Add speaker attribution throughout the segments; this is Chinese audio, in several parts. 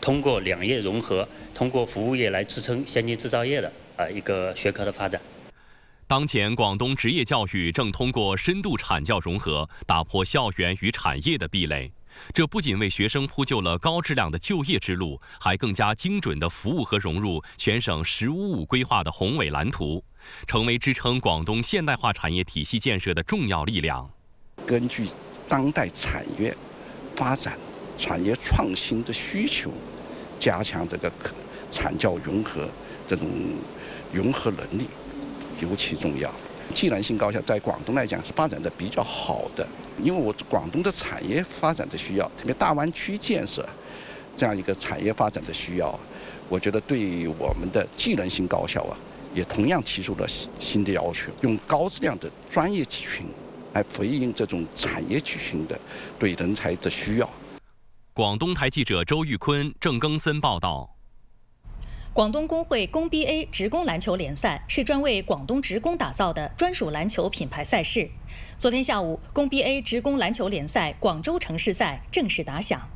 Speaker 1: 通过两业融合，通过服务业来支撑先进制造业的一个学科的发展。
Speaker 2: 当前，广东职业教育正通过深度产教融合，打破校园与产业的壁垒。这不仅为学生铺就了高质量的就业之路，还更加精准地服务和融入全省“1055”规划的宏伟蓝图，成为支撑广东现代化产业体系建设的重要力量。
Speaker 3: 根据当代产业发展、产业创新的需求，加强这个产教融合这种融合能力尤其重要。技能性高校在广东来讲是发展的比较好的，因为我广东的产业发展的需要，特别大湾区建设这样一个产业发展的需要，我觉得对我们的技能性高校也同样提出了新的要求，用高质量的专业群来回应这种产业群的对人才的需要。
Speaker 2: 广东台记者周玉坤、郑更森报道。
Speaker 4: 广东工会工 BA 职工篮球联赛是专为广东职工打造的专属篮球品牌赛事。昨天下午，工 BA 职工篮球联赛广州城市赛正式打响。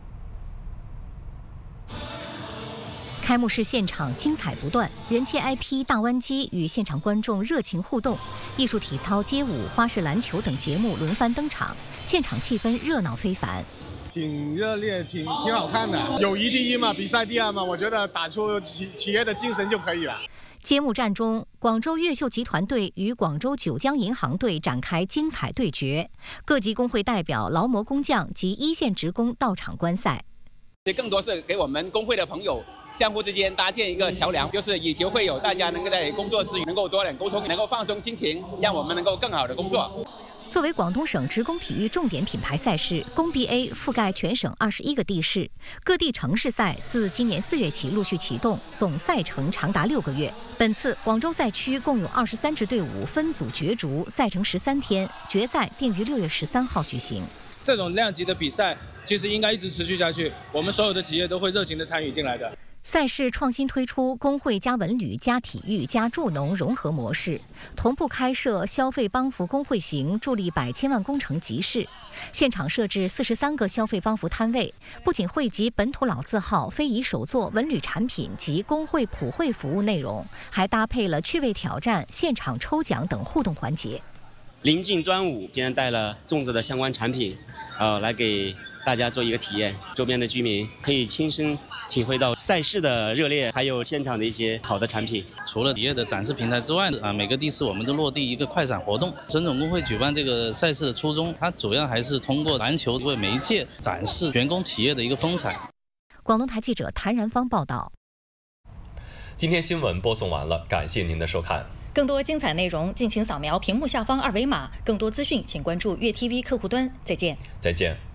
Speaker 5: 开幕式现场精彩不断，人气 IP 大湾机与现场观众热情互动，艺术体操、街舞、花式篮球等节目轮番登场，现场气氛热闹非凡。
Speaker 6: 挺热烈，挺好看的。友谊第一嘛，比赛第二嘛，我觉得打出企业的精神就可以了。
Speaker 5: 揭幕战中，广州越秀集团队与广州九江银行队展开精彩对决，各级工会代表、劳模工匠及一线职工到场观赛。
Speaker 7: 更多是给我们工会的朋友相互之间搭建一个桥梁，就是以球会友，大家能够在工作之余能够多点沟通，能够放松心情，让我们能够更好的工作。
Speaker 5: 作为广东省职工体育重点品牌赛事，工 BA 覆盖全省21个地市，各地城市赛自今年4月起陆续启动，总赛程长达6个月。本次广州赛区共有23支队伍分组角逐，赛程13天，决赛定于6月13号举行。
Speaker 8: 这种量级的比赛其实应该一直持续下去，我们所有的企业都会热情地参与进来的。
Speaker 5: 赛事创新推出工会加文旅加体育加助农融合模式，同步开设消费帮扶工会行助力100千万工程集市，现场设置43个消费帮扶摊位，不仅汇集本土老字号、非遗手作、文旅产品及工会普惠服务内容，还搭配了趣味挑战、现场抽奖等互动环节。
Speaker 9: 临近端午，今天带了粽子的相关产品，来给大家做一个体验。周边的居民可以亲身体会到赛事的热烈，还有现场的一些好的产品。
Speaker 10: 除了企业的展示平台之外，每个地市我们都落地一个快闪活动。省总工会举办这个赛事的初衷，它主要还是通过篮球为媒介展示员工企业的一个风采。
Speaker 5: 广东台记者谭然芳报道。
Speaker 2: 今天新闻播送完了，感谢您的收看。
Speaker 4: 更多精彩内容，敬请扫描屏幕下方2维码。更多资讯，请关注粤 TV 客户端。再见。
Speaker 2: 再见。